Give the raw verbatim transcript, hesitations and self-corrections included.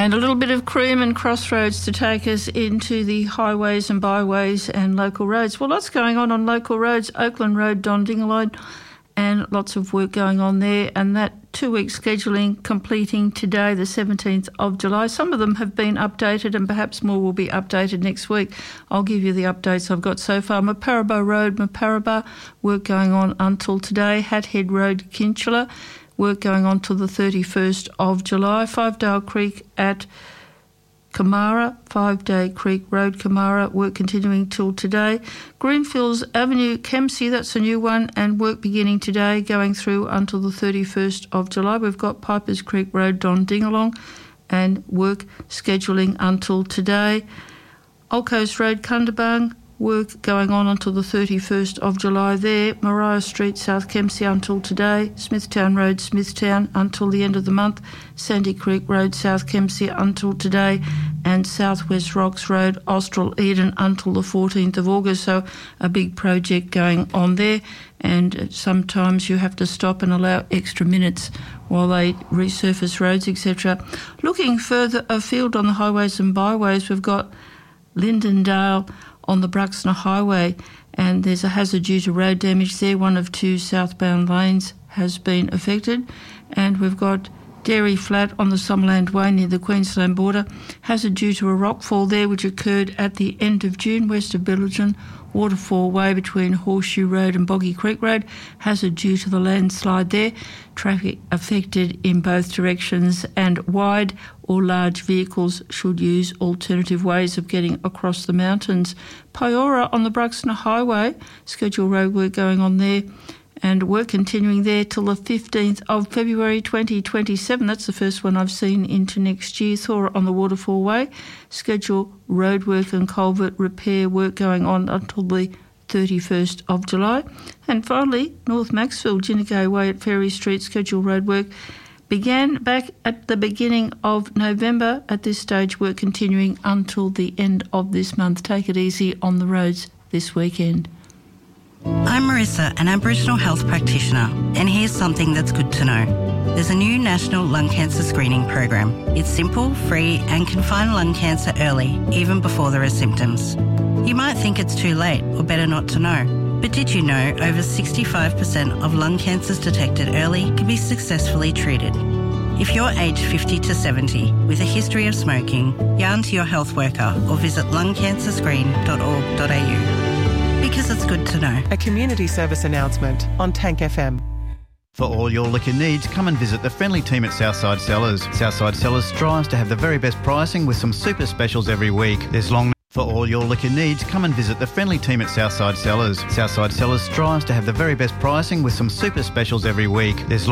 And a little bit of cream and crossroads to take us into the highways and byways and local roads. Well, lots going on on local roads. Oakland Road, Dondingaloid, and lots of work going on there. And that two-week scheduling completing today, the seventeenth of July. Some of them have been updated and perhaps more will be updated next week. I'll give you the updates I've got so far. Maparaba Road, Maparaba, work going on until today. Hathead Road, Kinchela, work going on till the thirty-first of July. Fivedale Creek at Kamara, Five Day Creek Road, Kamara, work continuing till today. Greenfields Avenue, Kempsey, that's a new one, and work beginning today, going through until the thirty-first of July. We've got Pipers Creek Road, Dondingalong, and work scheduling until today. Old Coast Road, Kundabung, work going on until the thirty-first of July there. Mariah Street, South Kempsey until today. Smithtown Road, Smithtown until the end of the month. Sandy Creek Road, South Kempsey until today. And Southwest Rocks Road, Austral Eden until the fourteenth of August. So a big project going on there. And sometimes you have to stop and allow extra minutes while they resurface roads, et cetera. Looking further afield on the highways and byways, we've got Lindendale on the Bruxner Highway, and there's a hazard due to road damage there. One of two southbound lanes has been affected. And we've got Dairy Flat on the Summerland Way near the Queensland border. Hazard due to a rockfall there, which occurred at the end of June, west of Billigen. Waterfall Way between Horseshoe Road and Boggy Creek Road. Hazard due to the landslide there. Traffic affected in both directions, and wide or large vehicles should use alternative ways of getting across the mountains. Piora on the Bruxner Highway, scheduled road work going on there, and work continuing there till the fifteenth of February twenty twenty-seven. That's the first one I've seen into next year. Thora on the Waterfall Way, scheduled road work and culvert repair work going on until the thirty-first of July. And finally, North Maxfield, Jinnegay Way at Ferry Street, scheduled road work began back at the beginning of November. At this stage, work continuing until the end of this month. Take it easy on the roads this weekend. I'm Marissa, an Aboriginal health practitioner, and here's something that's good to know. There's a new national lung cancer screening program. It's simple, free, and can find lung cancer early, even before there are symptoms. You might think it's too late or better not to know, but did you know over sixty-five percent of lung cancers detected early can be successfully treated? If you're aged fifty to seventy with a history of smoking, yarn to your health worker or visit lung cancer screen dot org dot a u. Because it's good to know. A community service announcement on Tank F M. For all your liquor needs, come and visit the friendly team at Southside Cellars. Southside Cellars strives to have the very best pricing with some super specials every week. There's long... For all your liquor needs, come and visit the friendly team at Southside Cellars. Southside Cellars strives to have the very best pricing with some super specials every week. There's